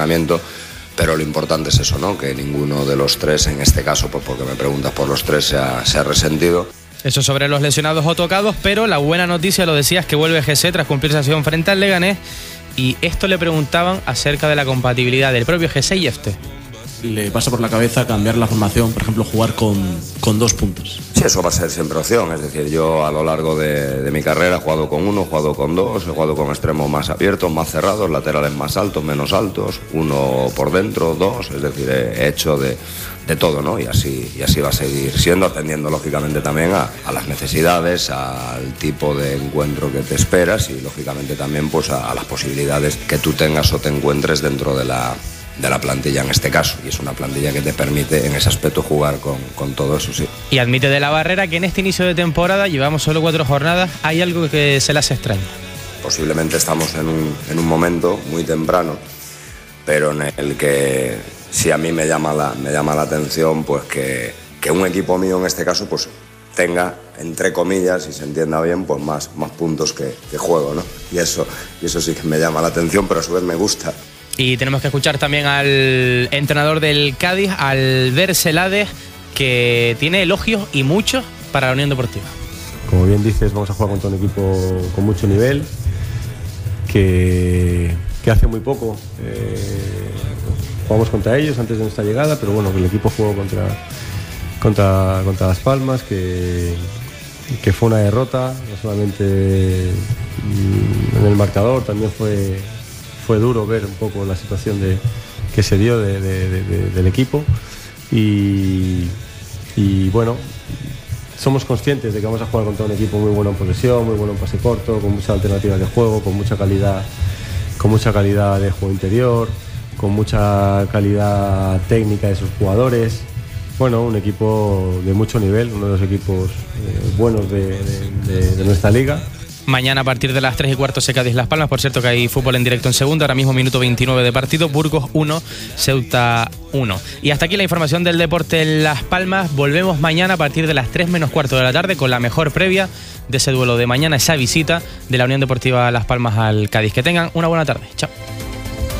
entrenamiento. Pero lo importante es eso, ¿no? Que ninguno de los tres, en este caso, pues porque me preguntas por los tres, se ha resentido. Eso sobre los lesionados o tocados, pero la buena noticia, lo decías, que vuelve Jesse tras cumplir sanción frente al Leganés. Y esto le preguntaban acerca de la compatibilidad del propio Jesse y este. ¿Le pasa por la cabeza cambiar la formación, por ejemplo, jugar con 2 puntas? Sí, eso va a ser siempre opción. Es decir, yo a lo largo de mi carrera he jugado con 1, he jugado con 2, he jugado con extremos más abiertos, más cerrados, laterales más altos, menos altos, 1 por dentro, 2, es decir, he hecho de todo, ¿no? Y así va a seguir siendo, atendiendo lógicamente también a las necesidades, al tipo de encuentro que te esperas y lógicamente también pues a las posibilidades que tú tengas o te encuentres dentro de la plantilla en este caso, y es una plantilla que te permite en ese aspecto jugar con todo eso, sí. Y admite de la Barrera que en este inicio de temporada, llevamos solo 4 jornadas, hay algo que se le hace extraño. Posiblemente estamos en un momento muy temprano, pero en el que sí a mí me llama la atención pues que un equipo mío en este caso pues tenga, entre comillas, y se entienda bien, pues más puntos que juego, ¿no? Y eso sí que me llama la atención, pero a su vez me gusta. Y tenemos que escuchar también al entrenador del Cádiz, Albert Celades, que tiene elogios y muchos para la Unión Deportiva. Como bien dices, vamos a jugar contra un equipo con mucho nivel, que hace muy poco jugamos contra ellos antes de nuestra llegada, pero bueno, el equipo jugó contra Las Palmas, que fue una derrota, no solamente en el marcador, también fue duro ver un poco la situación que se dio del equipo y bueno, somos conscientes de que vamos a jugar contra un equipo muy bueno en posesión, muy bueno en pase corto, con muchas alternativas de juego, con mucha calidad de juego interior, con mucha calidad técnica de sus jugadores. Bueno, un equipo de mucho nivel, uno de los equipos buenos de nuestra liga. Mañana a partir de las 3:15 se Cádiz Las Palmas. Por cierto que hay fútbol en directo en segunda. Ahora mismo minuto 29 de partido. Burgos 1, Ceuta 1. Y hasta aquí la información del deporte en Las Palmas. Volvemos mañana a partir de las 3 menos cuarto de la tarde con la mejor previa de ese duelo de mañana, esa visita de la Unión Deportiva Las Palmas al Cádiz. Que tengan una buena tarde. Chao.